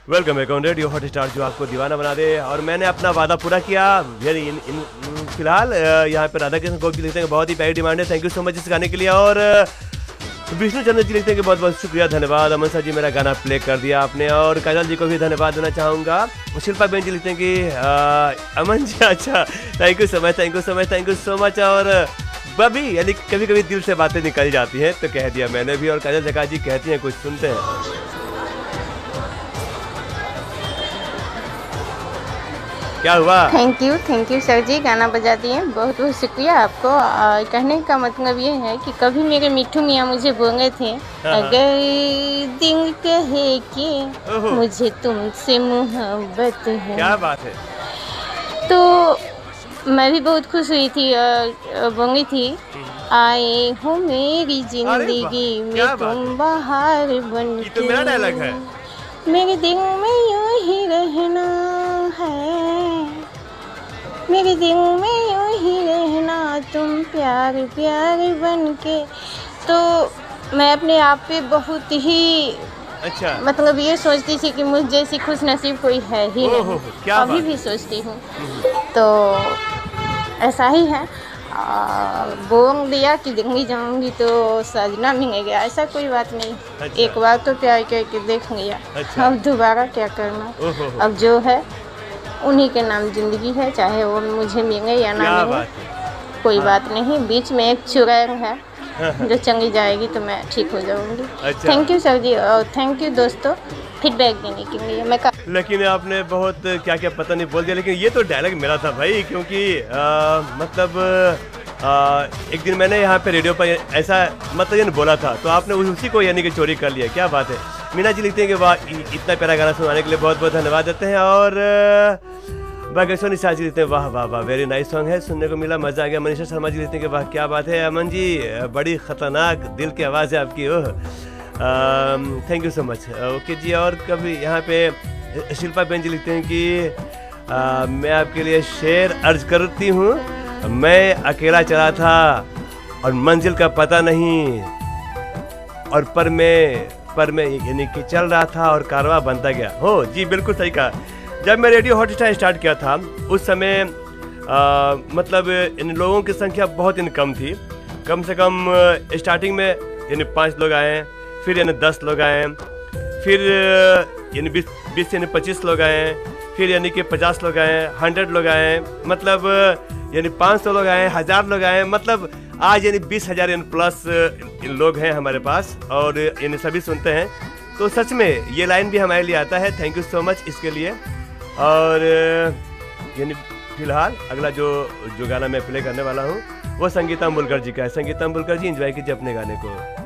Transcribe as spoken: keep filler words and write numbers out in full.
Welcome back on radio hot star, जो आपको दीवाना बना दे। और मैंने अपना वादा पूरा किया। यानी इन, इन, इन, फिलहाल यहाँ पे राधा कृष्ण गोप जी लिखते हैं बहुत ही प्यारी डिमांड है। थैंक यू सो मच इस गाने के लिए। और विष्णु चंद्र जी लिखते हैं कि बहुत बहुत शुक्रिया, धन्यवाद। अमन सर जी मेरा गाना प्ले कर दिया आपने। और काजल जी को भी धन्यवाद देना चाहूँगा। शिल्पा बेन जी लिखते हैं कि अमन जी अच्छा, thank you so much, thank you so much, thank you so much. और बबी यानी कभी कभी दिल से बातें निकल जाती हैं तो कह दिया मैंने भी। और काजल जका जी कहती हैं कुछ सुनते हैं। क्या हुआ? Thank you thank you sir जी, गाना बजा दिए, बहुत बहुत शुक्रिया आपको। आ, कहने का मतलब ये है कि कभी मेरे मिठू मियाँ मुझे बोले थे, अगर दिल कहे कि मुझे तुमसे मोहब्बत है। क्या बात है। तो मैं भी बहुत खुश हुई थी और बोली थी, आए हो मेरी जिंदगी में तुम बाहर बन के। ये तो मेरा डायलॉग है। मेरे दिल में यूं ही रहना है, मेरे दिल में यूं ही रहना तुम प्यार प्यार बन के। तो मैं अपने आप पे बहुत ही अच्छा मतलब ये सोचती थी कि मुझ जैसी खुश नसीब कोई है ही नहीं। क्या अभी भी सोचती हूँ। तो ऐसा ही है। बोल दिया कि दिल्ली जाऊंगी तो सजना मिलेगा, ऐसा कोई बात नहीं। अच्छा। एक बार तो प्यार करके देख लिया। अच्छा। अब दोबारा क्या करना। अब जो है उन्हीं के नाम जिंदगी है, चाहे वो मुझे मिले या ना मिले, कोई हाँ। बात नहीं। बीच में एक चुड़ैल है जो चली जाएगी तो मैं ठीक हो जाऊंगी। अच्छा। थैंक यू सर जी और थैंक यू दोस्तों फीडबैक देने के लिए। मैं लेकिन आपने बहुत क्या क्या पता नहीं बोल दिया, लेकिन ये तो डायलॉग मेरा था भाई। क्योंकि आ, मतलब आ, एक दिन मैंने यहाँ पे रेडियो पर ऐसा मतलब यानी बोला था तो आपने उसी को यानी कि चोरी कर लिया। क्या बात है। मीना जी लिखते हैं कि वाह इतना प्यारा गाना सुनाने के लिए बहुत बहुत धन्यवाद देते हैं। और बागेश्वर निशा जी लिखते हैं वाह वाह वाह वेरी नाइस सॉन्ग है, सुनने को मिला, मजा आ गया। मनीषा शर्मा जी लिखते हैं कि वाह क्या बात है। अमन जी बड़ी खतरनाक दिल की आवाज़ है आपकी। Oh thank you so much. Okay जी। और कभी यहाँ पे शिल्पा बेन जी लिखते हैं कि आ, मैं आपके लिए शेर अर्ज करती हूँ। मैं अकेला चला था और मंजिल का पता नहीं, और पर मैं पर मैं यानी कि चल रहा था और कारवां बनता गया। हो जी बिल्कुल सही कहा। जब मैं रेडियो हॉट स्टार स्टार्ट किया था उस समय आ, मतलब इन लोगों की संख्या बहुत इन कम थी। कम से कम स्टार्टिंग में यानी पाँच लोग आए, फिर यानी दस लोग आए, फिर यानी बीस बीस यानी पच्चीस लोग आए, फिर यानी कि पचास लोग आए, हंड्रेड लोग आए, मतलब यानी पाँच सौ लोग आए, हज़ार लोग आए, मतलब आज यानी बीस हज़ार यानी प्लस इन लोग हैं हमारे पास और यानी सभी सुनते हैं। तो सच में ये लाइन भी हमारे लिए आता है। थैंक यू सो मच इसके लिए। और यानी फिलहाल अगला जो जो गाना मैं प्ले करने वाला हूँ वो संगीता अम्बुलकर जी का है। संगीता अम्बुलकर जी एंजॉय कीजिए अपने गाने को।